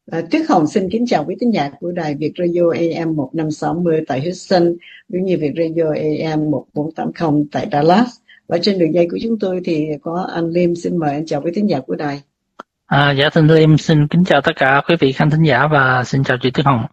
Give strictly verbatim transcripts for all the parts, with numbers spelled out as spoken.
À, Tuyết Hồng xin kính chào quý thính giả của đài Việt Radio a em một năm sáu mươi tại Houston, cũng như Việt Radio a em một bốn tám không tại Dallas. Và trên đường dây của chúng tôi thì có anh Liêm. Xin mời anh chào quý thính giả của đài. À, dạ thưa Liêm, xin kính chào tất cả quý vị khán thính giả và xin chào chị Tuyết Hồng.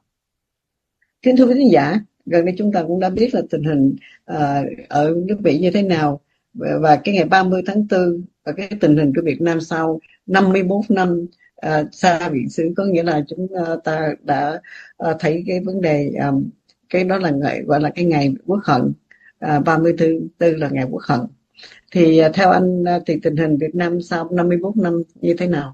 Kính thưa quý thính giả, gần đây chúng ta cũng đã biết là tình hình uh, ở nước Mỹ như thế nào, và, và cái ngày ba mươi tháng tư và cái tình hình của Việt Nam sau năm mươi mốt năm uh, xa biển xứ, có nghĩa là chúng uh, ta đã uh, thấy cái vấn đề um, cái đó là ngày gọi là cái ngày quốc hận, uh, ba mươi tháng tư là ngày quốc hận. Thì uh, theo anh uh, thì tình hình Việt Nam sau năm mươi mốt năm như thế nào?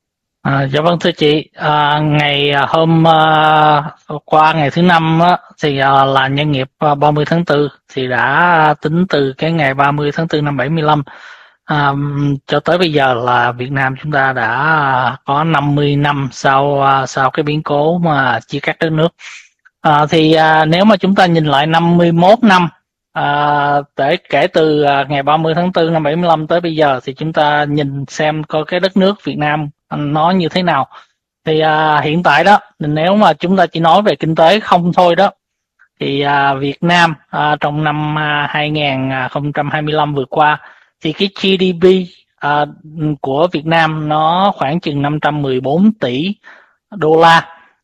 À, dạ vâng thưa chị, à, ngày à, hôm à, qua ngày thứ năm á, thì à, là nhân nghiệp à, ba mươi tháng tư thì đã tính từ cái ngày ba mươi tháng tư năm bảy mươi lăm à, cho tới bây giờ là Việt Nam chúng ta đã có năm mươi năm sau à, sau cái biến cố mà chia cắt đất nước. À, thì à, nếu mà chúng ta nhìn lại năm mươi mốt năm à, để kể từ à, ngày ba mươi tháng tư năm bảy mươi lăm tới bây giờ, thì chúng ta nhìn xem coi cái đất nước Việt Nam nó như thế nào. Thì à, hiện tại đó, nếu mà chúng ta chỉ nói về kinh tế không thôi đó, thì à, Việt Nam à, trong năm à, hai không hai lăm vừa qua thì cái giê đê pê à, của Việt Nam nó khoảng chừng năm trăm mười bốn tỷ đô la.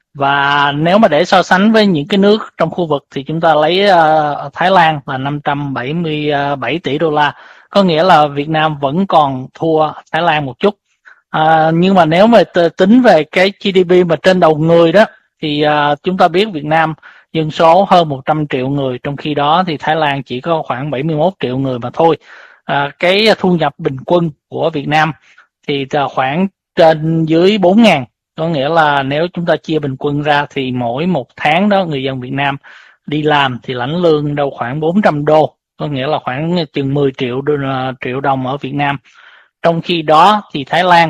Và nếu mà để so sánh với những cái nước trong khu vực thì chúng ta lấy uh, Thái Lan là năm trăm bảy mươi bảy tỷ đô la, có nghĩa là Việt Nam vẫn còn thua Thái Lan một chút. À, nhưng mà nếu mà tính về cái giê đê pê mà trên đầu người đó thì uh, chúng ta biết Việt Nam dân số hơn một trăm triệu người, trong khi đó thì Thái Lan chỉ có khoảng bảy mươi mốt triệu người mà thôi. À, cái thu nhập bình quân của Việt Nam thì khoảng trên dưới bốn ngàn, có nghĩa là nếu chúng ta chia bình quân ra thì mỗi một tháng đó người dân Việt Nam đi làm thì lãnh lương đâu khoảng bốn trăm đô, có nghĩa là khoảng chừng mười triệu triệu đồng ở Việt Nam. Trong khi đó thì Thái Lan,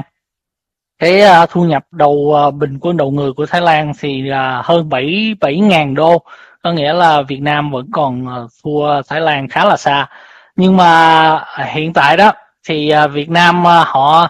cái uh, thu nhập đầu uh, bình quân đầu người của Thái Lan thì uh, hơn bảy bảy ngàn đô, có nghĩa là Việt Nam vẫn còn uh, thua Thái Lan khá là xa. Nhưng mà uh, hiện tại đó thì uh, Việt Nam uh, họ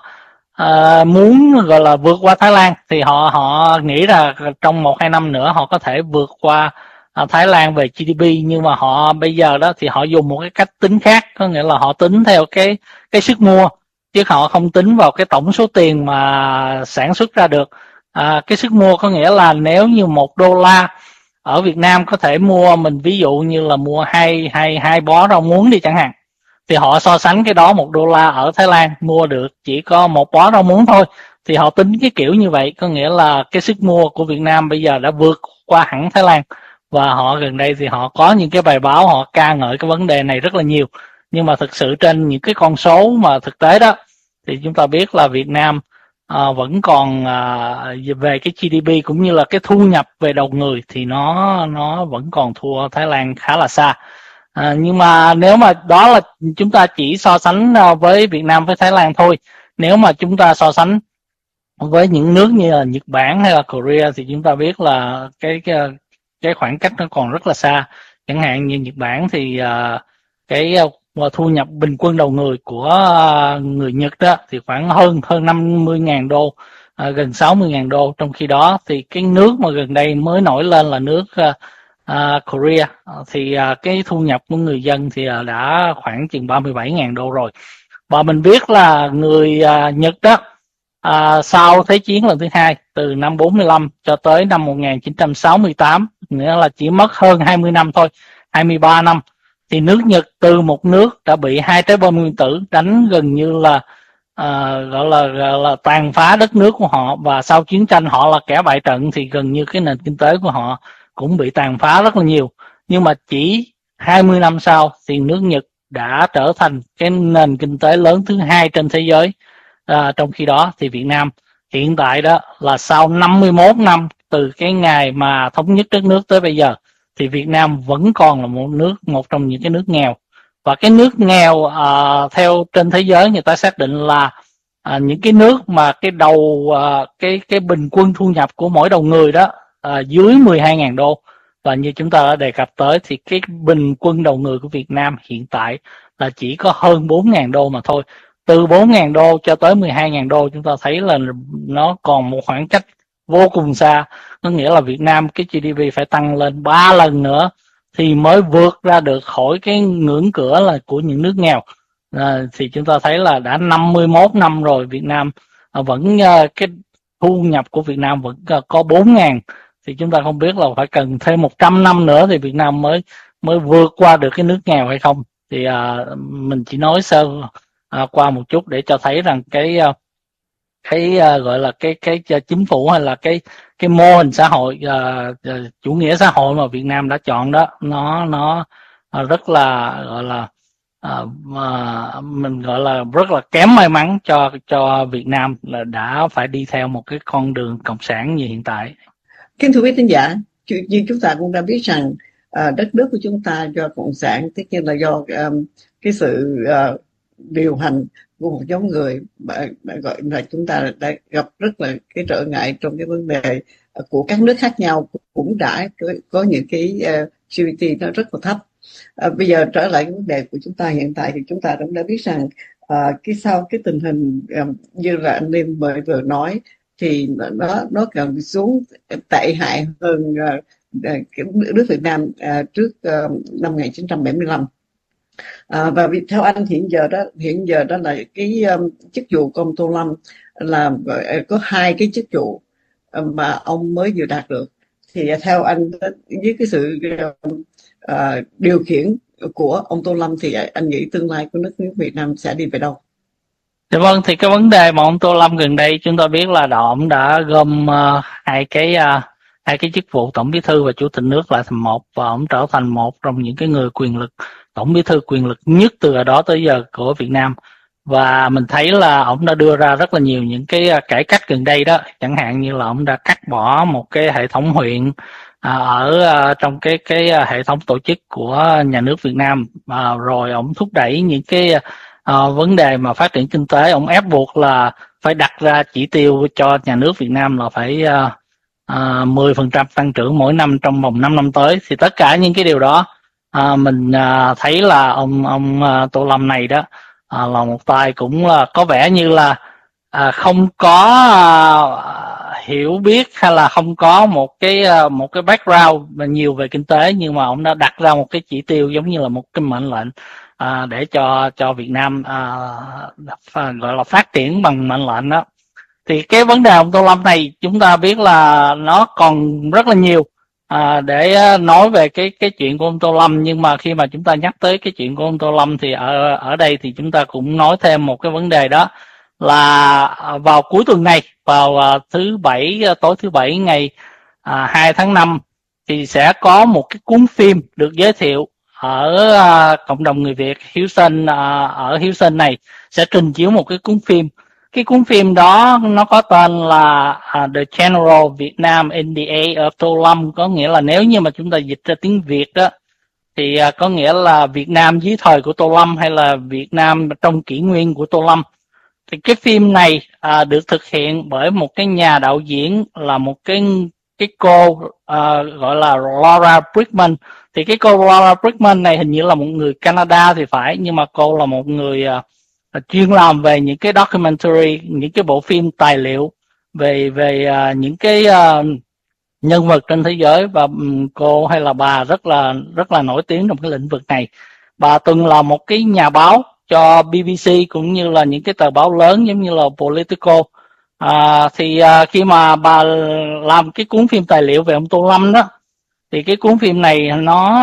uh, muốn gọi là vượt qua Thái Lan, thì họ họ nghĩ là trong một hai năm nữa họ có thể vượt qua uh, Thái Lan về giê đê pê. Nhưng mà họ bây giờ đó thì họ dùng một cái cách tính khác, có nghĩa là họ tính theo cái cái sức mua, chứ họ không tính vào cái tổng số tiền mà sản xuất ra được. À, cái sức mua có nghĩa là nếu như một đô la ở Việt Nam có thể mua, mình ví dụ như là mua hai hai hai bó rau muống đi chẳng hạn, thì họ so sánh cái đó một đô la ở Thái Lan mua được chỉ có một bó rau muống thôi. Thì họ tính cái kiểu như vậy, có nghĩa là cái sức mua của Việt Nam bây giờ đã vượt qua hẳn Thái Lan. Và họ gần đây thì họ có những cái bài báo họ ca ngợi cái vấn đề này rất là nhiều. Nhưng mà thực sự trên những cái con số mà thực tế đó thì chúng ta biết là Việt Nam à, vẫn còn à, về cái giê đê pê cũng như là cái thu nhập về đầu người thì nó nó vẫn còn thua Thái Lan khá là xa. À, nhưng mà nếu mà đó là chúng ta chỉ so sánh với Việt Nam với Thái Lan thôi. Nếu mà chúng ta so sánh với những nước như là Nhật Bản hay là Korea thì chúng ta biết là cái cái, cái khoảng cách nó còn rất là xa. Chẳng hạn như Nhật Bản thì uh, cái uh, thu nhập bình quân đầu người của uh, người Nhật đó thì khoảng hơn hơn năm mươi ngàn đô, uh, gần sáu mươi ngàn đô. Trong khi đó thì cái nước mà gần đây mới nổi lên là nước uh, uh, Korea, uh, thì uh, cái thu nhập của người dân thì uh, đã khoảng chừng ba mươi bảy ngàn đô rồi. Và mình biết là người uh, Nhật đó, À, sau Thế chiến lần thứ hai từ năm bốn mươi lăm cho tới năm một nghìn chín trăm sáu mươi tám, nghĩa là chỉ mất hơn hai mươi năm thôi, hai mươi ba năm, thì nước Nhật từ một nước đã bị hai trái bom nguyên tử đánh gần như là à, gọi là gọi là tàn phá đất nước của họ. Và sau chiến tranh họ là kẻ bại trận thì gần như cái nền kinh tế của họ cũng bị tàn phá rất là nhiều. Nhưng mà chỉ hai mươi năm sau thì nước Nhật đã trở thành cái nền kinh tế lớn thứ hai trên thế giới. À, trong khi đó thì Việt Nam hiện tại đó là sau năm mươi mốt năm từ cái ngày mà thống nhất đất nước tới bây giờ thì Việt Nam vẫn còn là một nước, một trong những cái nước nghèo. Và cái nước nghèo à, theo trên thế giới người ta xác định là à, những cái nước mà cái đầu à, cái cái bình quân thu nhập của mỗi đầu người đó à, dưới mười hai ngàn đô. Và như chúng ta đã đề cập tới thì cái bình quân đầu người của Việt Nam hiện tại là chỉ có hơn bốn ngàn đô mà thôi. Từ bốn ngàn đô cho tới mười hai ngàn đô, chúng ta thấy là nó còn một khoảng cách vô cùng xa. Có nghĩa là Việt Nam cái giê đê pê phải tăng lên ba lần nữa thì mới vượt ra được khỏi cái ngưỡng cửa là của những nước nghèo. À, thì chúng ta thấy là đã năm mươi mốt năm rồi Việt Nam à, vẫn à, cái thu nhập của Việt Nam vẫn à, có bốn ngàn, thì chúng ta không biết là phải cần thêm một trăm năm nữa thì Việt Nam mới mới vượt qua được cái nước nghèo hay không. Thì à, mình chỉ nói sơ à, qua một chút để cho thấy rằng cái à, cái uh, gọi là cái cái uh, chính phủ hay là cái cái mô hình xã hội uh, uh, chủ nghĩa xã hội mà Việt Nam đã chọn đó, nó nó uh, rất là gọi là uh, uh, mình gọi là rất là kém may mắn cho cho Việt Nam là đã phải đi theo một cái con đường cộng sản như hiện tại. Kính thưa quý thính giả, như chúng ta cũng đã biết rằng uh, đất nước của chúng ta do cộng sản, tất nhiên là do um, cái sự uh, điều hành của một nhóm người mà, mà gọi là chúng ta đã gặp rất là cái trở ngại trong cái vấn đề của các nước khác nhau, cũng đã có, có những cái uh, giê đê pê nó rất là thấp. Uh, bây giờ trở lại cái vấn đề của chúng ta hiện tại thì chúng ta cũng đã biết rằng uh, cái sau cái tình hình um, như là anh Liêm mới vừa nói thì nó nó càng xuống tệ hại hơn uh, nước Việt Nam uh, trước uh, năm một nghìn chín trăm bảy mươi lăm. À, và vì theo anh hiện giờ đó hiện giờ đó là cái um, chức vụ của ông Tô Lâm là có hai cái chức vụ um, mà ông mới vừa đạt được, thì theo anh với cái sự uh, điều khiển của ông Tô Lâm thì anh nghĩ tương lai của nước nước Việt Nam sẽ đi về đâu? Dạ vâng, thì cái vấn đề mà ông Tô Lâm gần đây chúng ta biết là ông đã gom uh, hai cái uh, hai cái chức vụ tổng bí thư và chủ tịch nước lại thành một, và ông trở thành một trong những cái người quyền lực tổng bí thư quyền lực nhất từ đó tới giờ của Việt Nam. Và mình thấy là ông đã đưa ra rất là nhiều những cái cải cách gần đây đó, chẳng hạn như là ông đã cắt bỏ một cái hệ thống huyện à, ở à, trong cái cái hệ thống tổ chức của nhà nước Việt Nam, à, rồi ông thúc đẩy những cái à, vấn đề mà phát triển kinh tế. Ông ép buộc là phải đặt ra chỉ tiêu cho nhà nước Việt Nam là phải à, à, mười phần trăm tăng trưởng mỗi năm trong vòng năm năm tới. Thì tất cả những cái điều đó à, mình à, thấy là ông ông à, Tô Lâm này đó à, là một tay cũng là có vẻ như là à, không có à, hiểu biết hay là không có một cái một cái background mà nhiều về kinh tế, nhưng mà ông đã đặt ra một cái chỉ tiêu giống như là một cái mệnh lệnh à, để cho cho Việt Nam à, gọi là phát triển bằng mệnh lệnh đó. Thì cái vấn đề ông Tô Lâm này chúng ta biết là nó còn rất là nhiều à, để nói về cái cái chuyện của ông Tô Lâm, nhưng mà khi mà chúng ta nhắc tới cái chuyện của ông Tô Lâm thì ở ở đây thì chúng ta cũng nói thêm một cái vấn đề, đó là vào cuối tuần này, vào thứ bảy, tối thứ bảy ngày à, hai tháng năm thì sẽ có một cái cuốn phim được giới thiệu ở à, cộng đồng người Việt Houston, à, ở Houston này sẽ trình chiếu một cái cuốn phim. Cái cuốn phim đó nó có tên là uh, The General Vietnam in the Age of Tô Lâm, có nghĩa là nếu như mà chúng ta dịch ra tiếng Việt đó thì uh, có nghĩa là Việt Nam dưới thời của Tô Lâm hay là Việt Nam trong kỷ nguyên của Tô Lâm. Thì cái phim này uh, được thực hiện bởi một cái nhà đạo diễn là một cái cái cô uh, gọi là Laura Brightman. Thì cái cô Laura Brightman này hình như là một người Canada thì phải, nhưng mà cô là một người uh, chuyên làm về những cái documentary, những cái bộ phim tài liệu về về uh, những cái uh, nhân vật trên thế giới, và um, cô hay là bà rất là rất là nổi tiếng trong cái lĩnh vực này. Bà từng là một cái nhà báo cho bê bê xê cũng như là những cái tờ báo lớn giống như là Politico. À, thì uh, khi mà bà làm cái cuốn phim tài liệu về ông Tô Lâm đó, thì cái cuốn phim này nó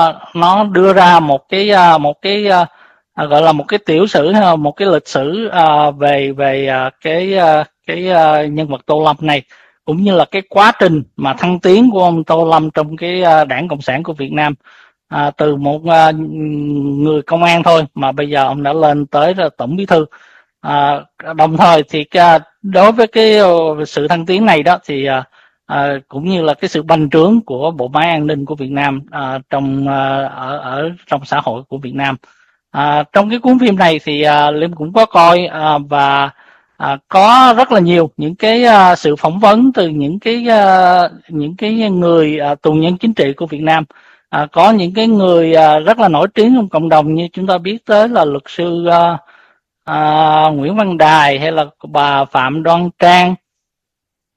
nó đưa ra một cái một cái À, gọi là một cái tiểu sử, một cái lịch sử à, về về à, cái à, cái à, nhân vật Tô Lâm này, cũng như là cái quá trình mà thăng tiến của ông Tô Lâm trong cái à, Đảng Cộng sản của Việt Nam, à, từ một à, người công an thôi mà bây giờ ông đã lên tới là tổng bí thư. À, đồng thời thì à, đối với cái sự thăng tiến này đó thì à, à, cũng như là cái sự bành trướng của bộ máy an ninh của Việt Nam à, trong à, ở ở trong xã hội của Việt Nam. À, trong cái cuốn phim này thì à, Liêm cũng có coi à, và à, có rất là nhiều những cái à, sự phỏng vấn từ những cái à, những cái người à, tù nhân chính trị của Việt Nam. À, có những cái người à, rất là nổi tiếng trong cộng đồng, như chúng ta biết tới là luật sư à, à, Nguyễn Văn Đài hay là bà Phạm Đoan Trang,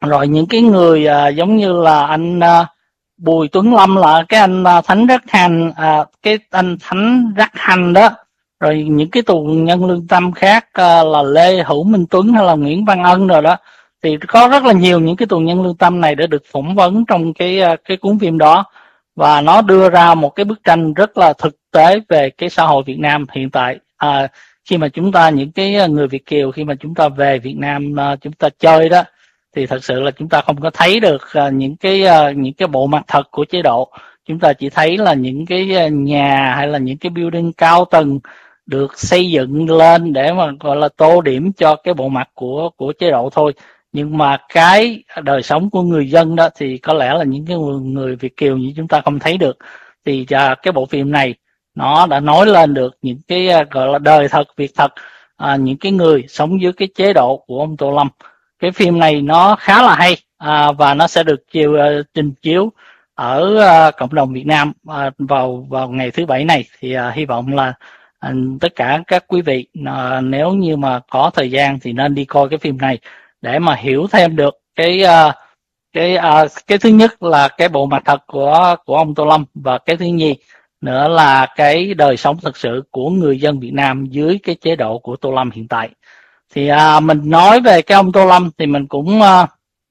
Rồi những cái người à, giống như là anh à, Bùi Tuấn Lâm, là cái anh à, Thánh Rắc Hành, à, cái anh Thánh Rắc Hành đó, rồi những cái tù nhân lương tâm khác à, là Lê Hữu Minh Tuấn hay là Nguyễn Văn Ân rồi đó, thì có rất là nhiều những cái tù nhân lương tâm này đã được phỏng vấn trong cái à, cái cuốn phim đó, và nó đưa ra một cái bức tranh rất là thực tế về cái xã hội Việt Nam hiện tại. À, khi mà chúng ta, những cái người Việt kiều, khi mà chúng ta về Việt Nam à, chúng ta chơi đó, thì thật sự là chúng ta không có thấy được uh, những cái uh, những cái bộ mặt thật của chế độ. Chúng ta chỉ thấy là những cái nhà hay là những cái building cao tầng được xây dựng lên để mà gọi là tô điểm cho cái bộ mặt của của chế độ thôi. Nhưng mà cái đời sống của người dân đó thì có lẽ là những cái người, người Việt kiều như chúng ta không thấy được. Thì uh, cái bộ phim này nó đã nói lên được những cái uh, gọi là đời thật, việc thật, uh, những cái người sống dưới cái chế độ của ông Tô Lâm. Cái phim này nó khá là hay, à, và nó sẽ được chiều uh, trình chiếu ở uh, cộng đồng Việt Nam uh, vào vào ngày thứ bảy này. Thì uh, hy vọng là uh, tất cả các quý vị uh, nếu như mà có thời gian thì nên đi coi cái phim này để mà hiểu thêm được cái uh, cái uh, cái thứ nhất là cái bộ mặt thật của của ông Tô Lâm, và cái thứ nhì nữa là cái đời sống thực sự của người dân Việt Nam dưới cái chế độ của Tô Lâm hiện tại. Thì à, mình nói về cái ông Tô Lâm thì mình cũng à,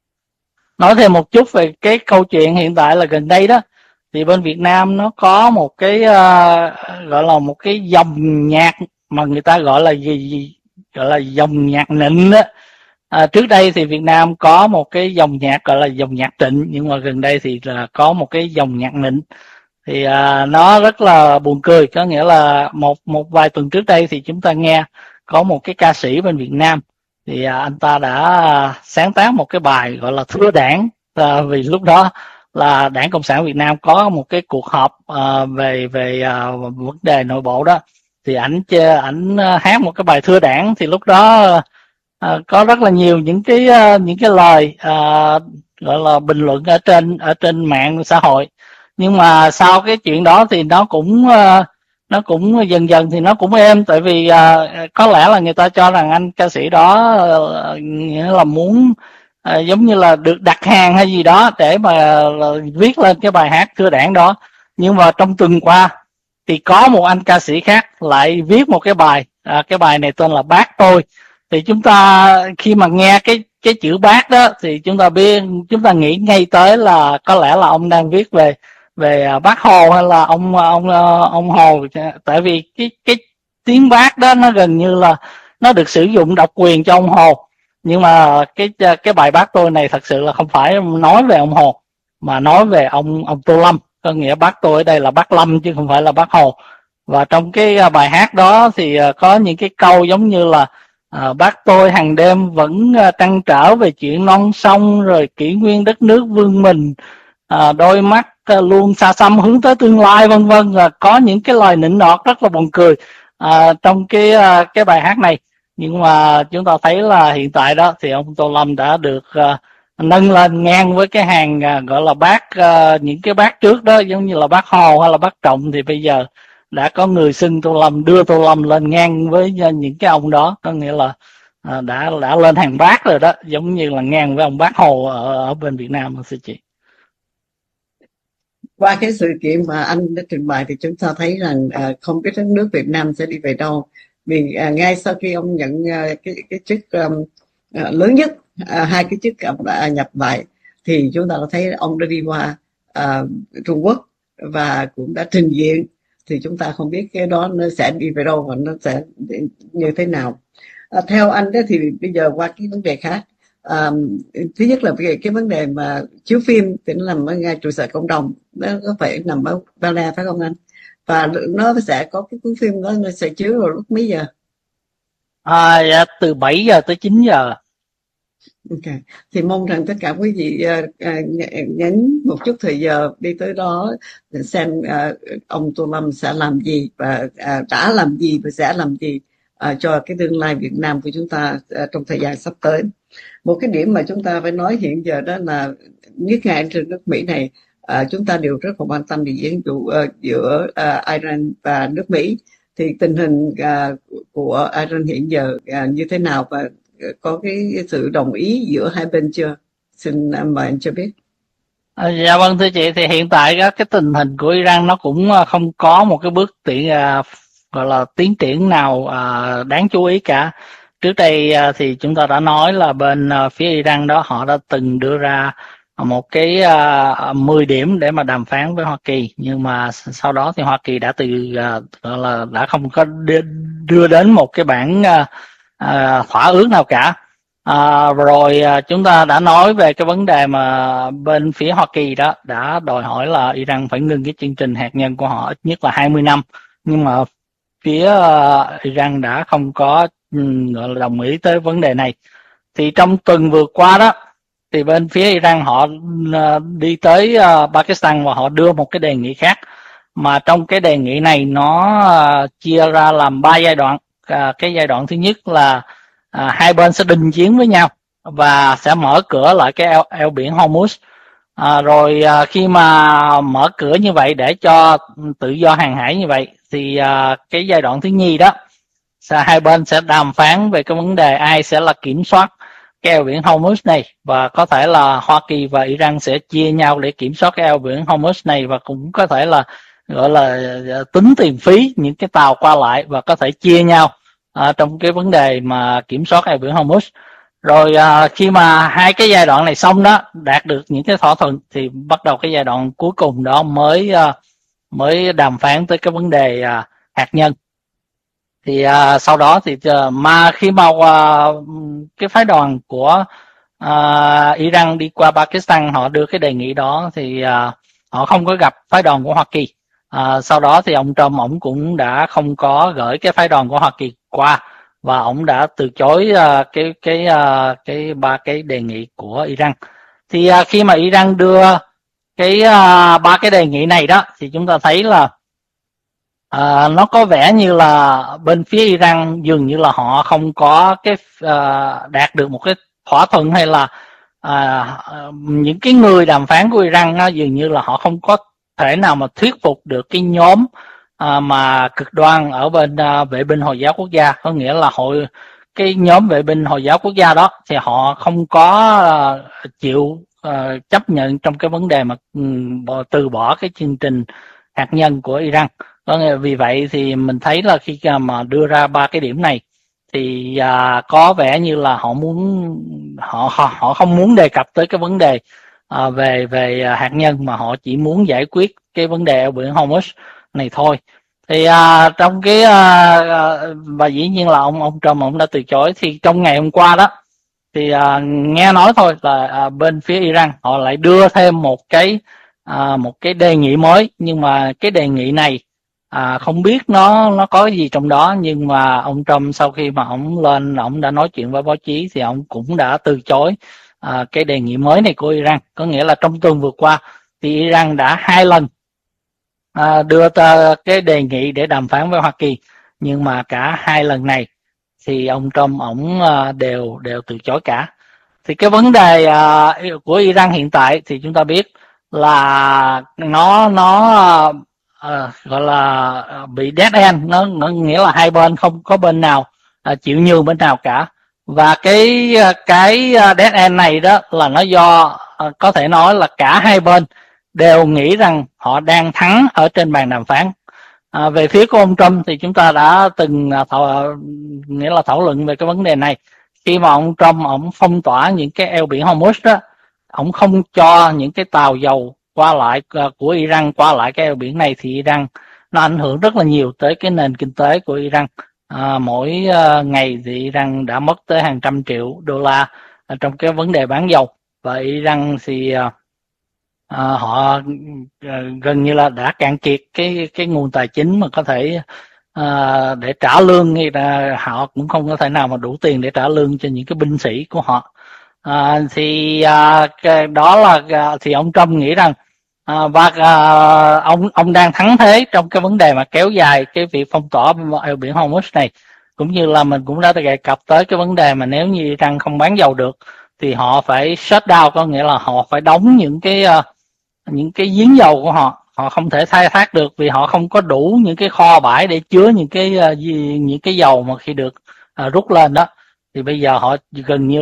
nói thêm một chút về cái câu chuyện hiện tại là gần đây đó. Thì bên Việt Nam nó có một cái à, gọi là một cái dòng nhạc mà người ta gọi là gì, gì gọi là dòng nhạc nịnh đó. À, trước đây thì Việt Nam có một cái dòng nhạc gọi là dòng nhạc trịnh, nhưng mà gần đây thì là có một cái dòng nhạc nịnh. Thì à, nó rất là buồn cười, có nghĩa là một một vài tuần trước đây thì chúng ta nghe có một cái ca sĩ bên Việt Nam, thì à, anh ta đã à, sáng tác một cái bài gọi là Thưa Đảng, à, vì lúc đó là Đảng Cộng sản Việt Nam có một cái cuộc họp à, về về à, vấn đề nội bộ đó, thì ảnh ảnh hát một cái bài Thưa Đảng. Thì lúc đó à, có rất là nhiều những cái những cái lời à, gọi là bình luận ở trên ở trên mạng xã hội. Nhưng mà sau cái chuyện đó thì nó cũng uh, nó cũng dần dần thì nó cũng êm, tại vì uh, có lẽ là người ta cho rằng anh ca sĩ đó uh, nghĩa là muốn uh, giống như là được đặt hàng hay gì đó để mà uh, viết lên cái bài hát Thưa Đảng đó. Nhưng mà trong tuần qua thì có một anh ca sĩ khác lại viết một cái bài, uh, cái bài này tên là Bác Tôi. Thì chúng ta khi mà nghe cái cái chữ bác đó thì chúng ta biết, chúng ta nghĩ ngay tới là có lẽ là ông đang viết về về Bác Hồ hay là ông ông ông Hồ, tại vì cái cái tiếng bác đó nó gần như là nó được sử dụng độc quyền cho ông Hồ. Nhưng mà cái cái bài Bác Tôi này thật sự là không phải nói về ông Hồ mà nói về ông ông Tô Lâm, có nghĩa bác tôi ở đây là bác Lâm chứ không phải là bác Hồ. Và trong cái bài hát đó thì có những cái câu giống như là à, bác tôi hàng đêm vẫn trăn trở về chuyện non sông, rồi kỷ nguyên đất nước vương mình, à, đôi mắt luôn xa xăm hướng tới tương lai, vân vân. Và có những cái lời nịnh nọt rất là buồn cười à, trong cái cái bài hát này. Nhưng mà chúng ta thấy là hiện tại đó thì ông Tô Lâm đã được uh, nâng lên ngang với cái hàng uh, gọi là bác uh, những cái bác trước đó, giống như là bác Hồ hay là bác Trọng, thì bây giờ đã có người xưng Tô Lâm, đưa Tô Lâm lên ngang với những cái ông đó, có nghĩa là à, đã đã lên hàng bác rồi đó, giống như là ngang với ông bác Hồ ở, ở bên Việt Nam thưa chị. Qua cái sự kiện mà anh đã trình bày thì chúng ta thấy rằng à, không biết đất nước Việt Nam sẽ đi về đâu, vì à, ngay sau khi ông nhận à, cái cái chức um, à, lớn nhất, à, hai cái chức à, nhập lại, thì chúng ta đã thấy ông đã đi qua à, Trung Quốc và cũng đã trình diện. Thì chúng ta không biết cái đó nó sẽ đi về đâu và nó sẽ như thế nào. À, theo anh đó thì bây giờ qua cái vấn đề khác, à, thứ nhất là về cái vấn đề mà chiếu phim thì nó nằm ở ngay trụ sở cộng đồng, nó có phải nằm ở Ba La phải không anh? Và nó sẽ có cái cuốn phim đó nó sẽ chiếu vào lúc mấy giờ? À, dạ, từ bảy giờ tới chín giờ. Ok, thì mong rằng tất cả quý vị uh, uh, nhấn một chút thời giờ đi tới đó xem uh, ông Tô Lâm sẽ làm gì và uh, đã làm gì và sẽ làm gì uh, cho cái tương lai Việt Nam của chúng ta uh, trong thời gian sắp tới. Một cái điểm mà chúng ta phải nói hiện giờ đó là nước Nga trên nước Mỹ này, uh, chúng ta đều rất là quan tâm về diễn vụ uh, giữa uh, Iran và nước Mỹ. Thì tình hình uh, của Iran hiện giờ uh, như thế nào và có cái sự đồng ý giữa hai bên chưa? Xin mời anh cho biết. À, dạ vâng thưa chị, thì hiện tại á, cái tình hình của Iran nó cũng à, không có một cái bước tiện à, gọi là tiến triển nào à, đáng chú ý cả. Trước đây à, thì chúng ta đã nói là bên à, phía Iran đó họ đã từng đưa ra một cái à, mười điểm để mà đàm phán với Hoa Kỳ, nhưng mà sau đó thì Hoa Kỳ đã từ à, gọi là đã không có đưa, đưa đến một cái bản à, à, thỏa ước nào cả. À, rồi à, chúng ta đã nói về cái vấn đề mà bên phía Hoa Kỳ đó đã đòi hỏi là Iran phải ngừng cái chương trình hạt nhân của họ ít nhất là hai mươi năm, nhưng mà phía uh, Iran đã không có um, gọi là đồng ý tới vấn đề này. Thì trong tuần vừa qua đó thì bên phía Iran họ uh, đi tới uh, Pakistan và họ đưa một cái đề nghị khác, mà trong cái đề nghị này nó uh, chia ra làm ba giai đoạn. Uh, cái giai đoạn thứ nhất là À, hai bên sẽ đình chiến với nhau và sẽ mở cửa lại cái eo, eo biển Hormuz. À, rồi à, khi mà mở cửa như vậy để cho tự do hàng hải như vậy thì à, cái giai đoạn thứ nhì đó sẽ, hai bên sẽ đàm phán về cái vấn đề ai sẽ là kiểm soát cái eo biển Hormuz này, và có thể là Hoa Kỳ và Iran sẽ chia nhau để kiểm soát cái eo biển Hormuz này, và cũng có thể là gọi là tính tiền phí những cái tàu qua lại và có thể chia nhau À, trong cái vấn đề mà kiểm soát eo biển Hormuz. Rồi à, khi mà hai cái giai đoạn này xong đó, đạt được những cái thỏa thuận thì bắt đầu cái giai đoạn cuối cùng đó mới à, mới đàm phán tới cái vấn đề à, hạt nhân. Thì à, sau đó thì à, mà khi mà à, cái phái đoàn của à, Iran đi qua Pakistan họ đưa cái đề nghị đó thì à, họ không có gặp phái đoàn của Hoa Kỳ. À, sau đó thì ông Trump ổng cũng đã không có gửi cái phái đoàn của Hoa Kỳ qua, và ổng đã từ chối uh, cái cái uh, cái ba cái đề nghị của Iran. Thì uh, khi mà Iran đưa cái uh, ba cái đề nghị này đó thì chúng ta thấy là uh, nó có vẻ như là bên phía Iran dường như là họ không có cái uh, đạt được một cái thỏa thuận, hay là uh, những cái người đàm phán của Iran uh, dường như là họ không có thể nào mà thuyết phục được cái nhóm à, mà cực đoan ở bên à, vệ binh Hồi giáo quốc gia. Có nghĩa là hội cái nhóm vệ binh Hồi giáo quốc gia đó thì họ không có à, chịu à, chấp nhận trong cái vấn đề mà um, từ bỏ cái chương trình hạt nhân của Iran. Có nghĩa, vì vậy thì mình thấy là khi mà đưa ra ba cái điểm này thì à, có vẻ như là họ muốn họ họ, họ không muốn đề cập tới cái vấn đề À, về về hạt nhân, mà họ chỉ muốn giải quyết cái vấn đề eo biển Hormuz này thôi. Thì à, trong cái à, và dĩ nhiên là ông ông Trump ông đã từ chối. Thì trong ngày hôm qua đó thì à, nghe nói thôi là à, bên phía Iran họ lại đưa thêm một cái à, một cái đề nghị mới, nhưng mà cái đề nghị này à, không biết nó nó có gì trong đó. Nhưng mà ông Trump sau khi mà ông lên ông đã nói chuyện với báo chí thì ông cũng đã từ chối À, cái đề nghị mới này của Iran. Có nghĩa là trong tuần vừa qua thì Iran đã hai lần à, đưa ra cái đề nghị để đàm phán với Hoa Kỳ, nhưng mà cả hai lần này thì ông Trump ổng à, đều đều từ chối cả. Thì cái vấn đề à, của Iran hiện tại thì chúng ta biết là nó nó à, gọi là bị dead end, nó, nó nghĩa là hai bên không có bên nào à, chịu nhường bên nào cả. Và cái cái dead end này đó là nó do có thể nói là cả hai bên đều nghĩ rằng họ đang thắng ở trên bàn đàm phán. À, về phía của ông Trump thì chúng ta đã từng thảo, nghĩa là thảo luận về cái vấn đề này. Khi mà ông Trump ông phong tỏa những cái eo biển Hormuz đó, ông không cho những cái tàu dầu qua lại của Iran qua lại cái eo biển này, thì Iran nó ảnh hưởng rất là nhiều tới cái nền kinh tế của Iran. À, mỗi uh, ngày thì Iran đã mất tới hàng trăm triệu đô la uh, trong cái vấn đề bán dầu, và Iran thì uh, uh, họ uh, gần như là đã cạn kiệt cái cái nguồn tài chính mà có thể uh, để trả lương, hay là họ cũng không có thể nào mà đủ tiền để trả lương cho những cái binh sĩ của họ. Uh, thì uh, cái đó là uh, thì ông Trump nghĩ rằng À, và à, ông ông đang thắng thế trong cái vấn đề mà kéo dài cái việc phong tỏa eo biển Hormuz này, cũng như là mình cũng đã đề cập tới cái vấn đề mà nếu như Iran không bán dầu được thì họ phải shut down, có nghĩa là họ phải đóng những cái uh, những cái giếng dầu của họ, họ không thể khai thác được vì họ không có đủ những cái kho bãi để chứa những cái uh, những cái dầu mà khi được uh, rút lên đó, thì bây giờ họ gần như là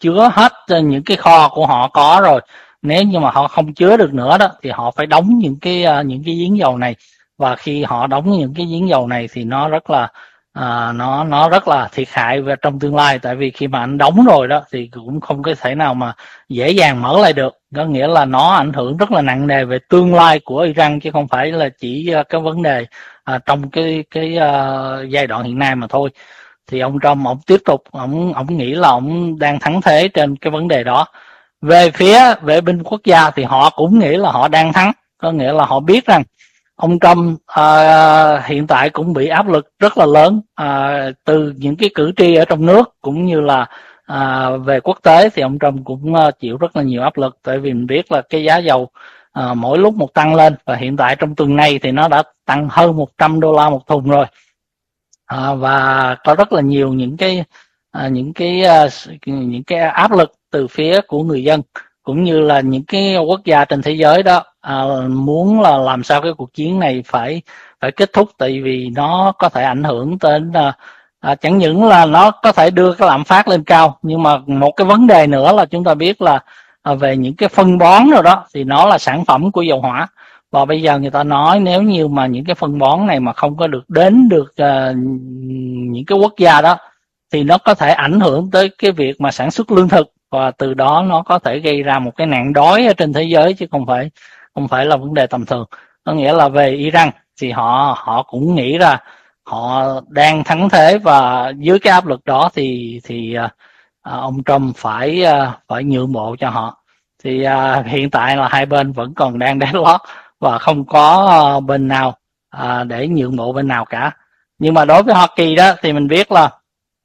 chứa hết những cái kho của họ có rồi. Nếu như mà họ không chứa được nữa đó thì họ phải đóng những cái những cái giếng dầu này, và khi họ đóng những cái giếng dầu này thì nó rất là à, nó nó rất là thiệt hại về trong tương lai, tại vì khi mà anh đóng rồi đó thì cũng không có thể nào mà dễ dàng mở lại được. Có nghĩa là nó ảnh hưởng rất là nặng nề về tương lai của Iran, chứ không phải là chỉ cái vấn đề à, trong cái cái uh, giai đoạn hiện nay mà thôi. Thì ông Trump ông tiếp tục ông ông nghĩ là ông đang thắng thế trên cái vấn đề đó. Về phía vệ binh quốc gia thì họ cũng nghĩ là họ đang thắng, có nghĩa là họ biết rằng ông Trump uh, hiện tại cũng bị áp lực rất là lớn uh, từ những cái cử tri ở trong nước cũng như là uh, về quốc tế. Thì ông Trump cũng uh, chịu rất là nhiều áp lực, tại vì mình biết là cái giá dầu uh, mỗi lúc một tăng lên, và hiện tại trong tuần này thì nó đã tăng hơn một trăm đô la một thùng rồi. Uh, và có rất là nhiều những cái uh, những cái uh, những cái áp lực từ phía của người dân cũng như là những cái quốc gia trên thế giới đó à, muốn là làm sao cái cuộc chiến này phải phải kết thúc, tại vì nó có thể ảnh hưởng đến à, à, chẳng những là nó có thể đưa cái lạm phát lên cao, nhưng mà một cái vấn đề nữa là chúng ta biết là à, về những cái phân bón rồi đó thì nó là sản phẩm của dầu hỏa, và bây giờ người ta nói nếu như mà những cái phân bón này mà không có được đến được à, những cái quốc gia đó thì nó có thể ảnh hưởng tới cái việc mà sản xuất lương thực, và từ đó nó có thể gây ra một cái nạn đói ở trên thế giới, chứ không phải không phải là vấn đề tầm thường. Có nghĩa là về Iran thì họ họ cũng nghĩ ra họ đang thắng thế, và dưới cái áp lực đó thì thì à, ông Trump phải à, phải nhượng bộ cho họ. Thì à, hiện tại là hai bên vẫn còn đang deadlock và không có à, bên nào à, để nhượng bộ bên nào cả. Nhưng mà đối với Hoa Kỳ đó thì mình biết là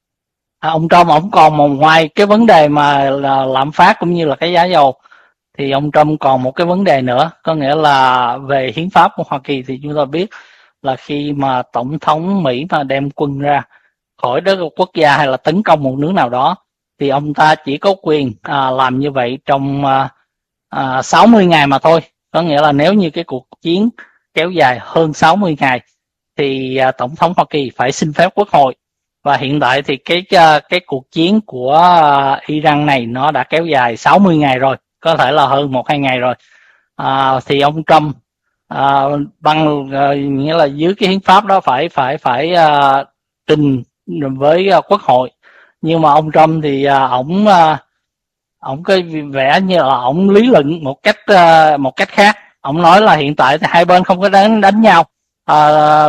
À, ông Trump ông còn một ngoài cái vấn đề mà là lạm phát cũng như là cái giá dầu, thì ông Trump còn một cái vấn đề nữa, có nghĩa là về hiến pháp của Hoa Kỳ. Thì chúng ta biết là khi mà tổng thống Mỹ mà đem quân ra khỏi đất quốc gia hay là tấn công một nước nào đó thì ông ta chỉ có quyền à, làm như vậy trong à, à, sáu mươi ngày mà thôi. Có nghĩa là nếu như cái cuộc chiến kéo dài hơn sáu mươi ngày thì à, tổng thống Hoa Kỳ phải xin phép quốc hội. Và hiện tại thì cái cái cuộc chiến của Iran này nó đã kéo dài sáu mươi ngày rồi, có thể là hơn một hai ngày rồi. À, thì ông Trump à, bằng à, nghĩa là dưới cái hiến pháp đó phải phải phải à, trình với à, quốc hội, nhưng mà ông Trump thì à, ổng à, ổng có vẻ như là ổng lý luận một cách à, một cách khác. Ổng nói là hiện tại thì hai bên không có đánh đánh nhau, à,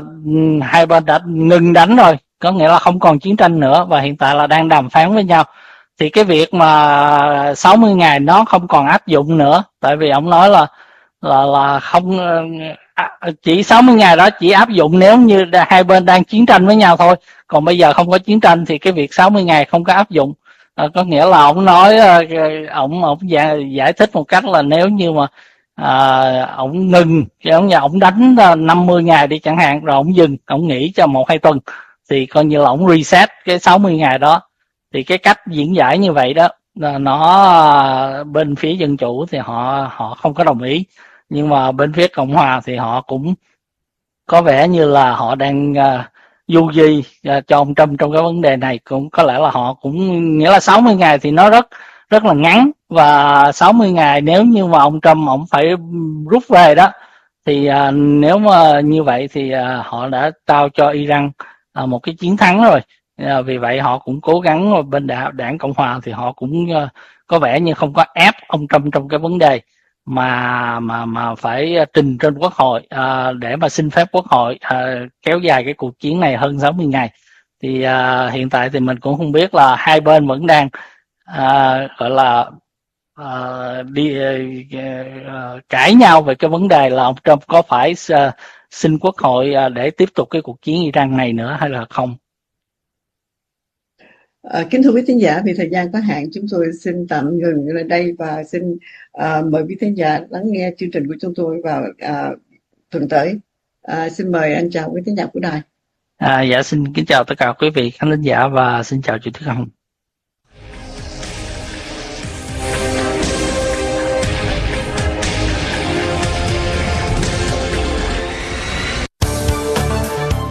hai bên đã ngừng đánh rồi, có nghĩa là không còn chiến tranh nữa, và hiện tại là đang đàm phán với nhau. Thì cái việc mà sáu mươi ngày nó không còn áp dụng nữa, tại vì ông nói là là là không chỉ sáu mươi ngày đó chỉ áp dụng nếu như hai bên đang chiến tranh với nhau thôi, còn bây giờ không có chiến tranh thì cái việc sáu mươi ngày không có áp dụng. À, có nghĩa là ông nói ông ông giải, giải thích một cách là nếu như mà à, ông ngừng, ông nhà ông đánh năm mươi ngày đi chẳng hạn, rồi ông dừng, ông nghỉ cho một hai tuần thì coi như là ông reset cái sáu mươi ngày đó. Thì cái cách diễn giải như vậy đó nó bên phía dân chủ thì họ họ không có đồng ý, nhưng mà bên phía Cộng hòa thì họ cũng có vẻ như là họ đang uh, du di uh, cho ông Trump trong cái vấn đề này. Cũng có lẽ là họ cũng nghĩa là sáu mươi ngày thì nó rất rất là ngắn, và sáu mươi ngày nếu như mà ông Trump ông phải rút về đó thì uh, nếu mà như vậy thì uh, họ đã trao cho Iran uh, một cái chiến thắng rồi. Uh, vì vậy họ cũng cố gắng, bên đảng, đảng Cộng hòa thì họ cũng uh, có vẻ như không có ép ông Trump trong cái vấn đề mà mà mà phải trình trên quốc hội uh, để mà xin phép quốc hội uh, kéo dài cái cuộc chiến này hơn sáu mươi ngày. Thì uh, hiện tại thì mình cũng không biết là hai bên vẫn đang uh, gọi là uh, đi uh, cãi nhau về cái vấn đề là ông Trump có phải uh, xin quốc hội uh, để tiếp tục cái cuộc chiến Iran này nữa hay là không. À, kính thưa quý thính giả, vì thời gian có hạn chúng tôi xin tạm ngừng ở đây và xin uh, mời quý thính giả lắng nghe chương trình của chúng tôi vào uh, tuần tới. Uh, xin mời anh chào quý thính giả của đài. À, dạ xin kính chào tất cả quý vị khán thính giả và xin chào chủ tịch Hồng.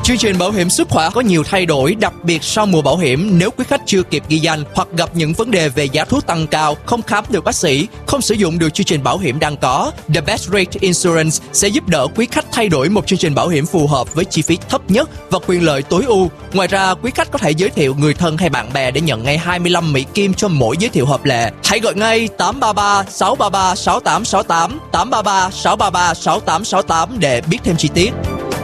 Chương trình bảo hiểm sức khỏe có nhiều thay đổi, đặc biệt sau mùa bảo hiểm. Nếu quý khách chưa kịp ghi danh hoặc gặp những vấn đề về giá thuốc tăng cao, không khám được bác sĩ, không sử dụng được chương trình bảo hiểm đang có, The Best Rate Insurance sẽ giúp đỡ quý khách thay đổi một chương trình bảo hiểm phù hợp với chi phí thấp nhất và quyền lợi tối ưu. Ngoài ra, quý khách có thể giới thiệu người thân hay bạn bè để nhận ngay hai mươi lăm Mỹ Kim cho mỗi giới thiệu hợp lệ. Hãy gọi ngay tám ba ba sáu ba ba sáu tám sáu tám, tám ba ba sáu ba ba sáu tám sáu tám để biết thêm chi tiết.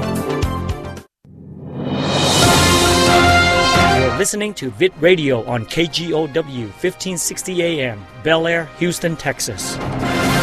Listening to Vit Radio on K G O W fifteen sixty A M, Bel Air, Houston, Texas.